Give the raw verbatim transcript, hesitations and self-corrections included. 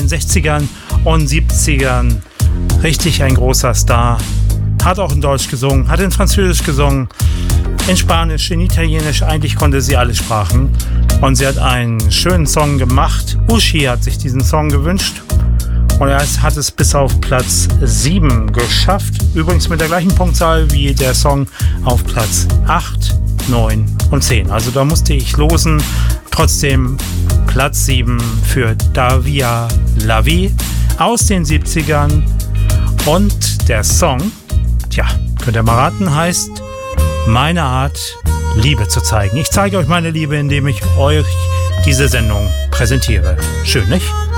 sechzigern und siebzigern richtig ein großer Star. Hat auch in Deutsch gesungen, hat in Französisch gesungen, in Spanisch, in Italienisch, eigentlich konnte sie alle Sprachen. Und sie hat einen schönen Song gemacht. Uschi hat sich diesen Song gewünscht und er hat es bis auf Platz sieben geschafft. Übrigens mit der gleichen Punktzahl wie der Song auf Platz acht, neun und zehn. Also da musste ich losen. Trotzdem Platz sieben für Davia La Vie aus den siebzigern. Und der Song, tja, könnt ihr mal raten, heißt Meine Art, Liebe zu zeigen. Ich zeige euch meine Liebe, indem ich euch diese Sendung präsentiere. Schön, nicht?